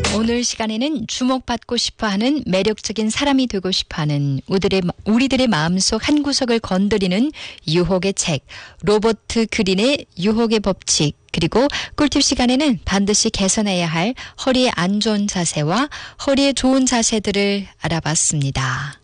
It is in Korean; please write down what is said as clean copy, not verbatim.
오늘 시간에는 주목받고 싶어하는 매력적인 사람이 되고 싶어하는 우리들의 마음속 한 구석을 건드리는 유혹의 책, 로버트 그린의 유혹의 법칙, 그리고 꿀팁 시간에는 반드시 개선해야 할 허리에 안 좋은 자세와 허리에 좋은 자세들을 알아봤습니다.